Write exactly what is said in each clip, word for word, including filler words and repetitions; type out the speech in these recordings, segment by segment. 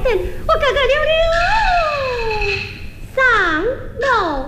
等，我哥哥溜溜上楼。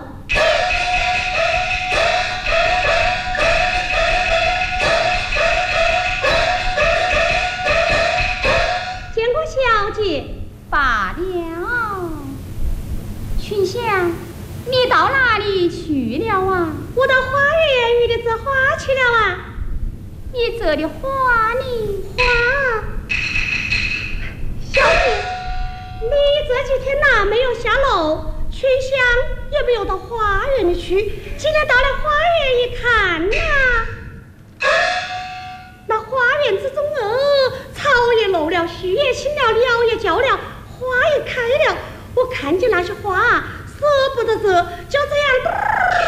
见过小姐，罢了。群香，你到哪里去了啊？我到花园与的这花去了啊。你这的花呢？花。小姐，你这几天哪没有下楼？群香也没有到花园里去。今天到了花园一看呐、啊，那花园之中哦，草也落了，絮也青了，鸟也叫了，花也开了。我看见那些花啊，舍不得折，就这样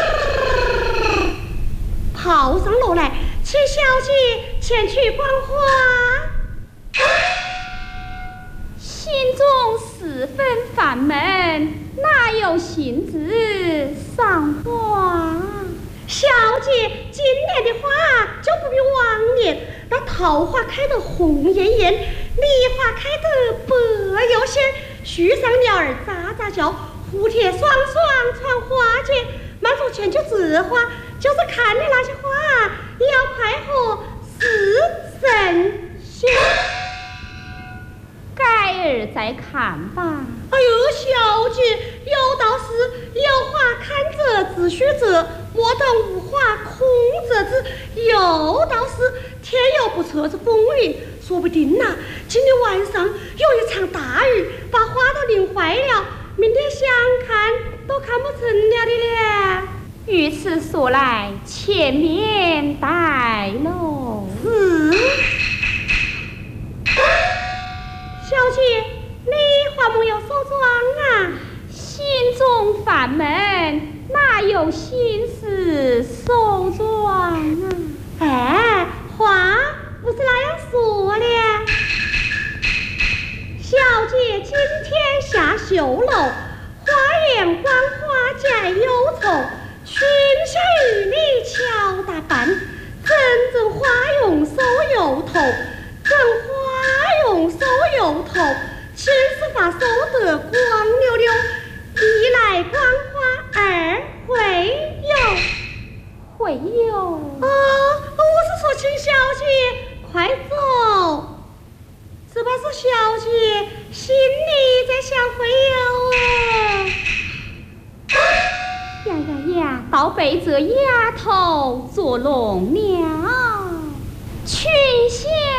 跑上楼来，请小姐前去观花。心中十分烦闷，哪有心思赏花？小姐，今年的花就不比往年，那桃花开得红艳艳，梨花开得白又鲜，树上鸟儿喳喳叫，蝴蝶双双传花间。满手前就这花，就是看你那些花也要快活似神仙。改儿再看吧。哎呦，小姐，有道是有花看者只须折，莫等无花空折枝。有道是天有不测之风云，说不定呐、啊，今天晚上有一场大雨，把花都淋坏了，明天想看都看不成了的咧。如此说来，前面待喽。是。小姐，你还没有梳妆啊？心中烦闷，哪有心思梳妆啊？哎，话不是那样说的。小姐今天下绣楼，花园观花皆忧愁，群香与你巧打扮，真正花容收油头，真花容收油头，青丝发收得光溜溜，一来观花，二会友。会友？哦，我是说请小姐快走。只怕是小姐心里在想会友啊。呀呀呀，倒被这丫头捉弄了。群香。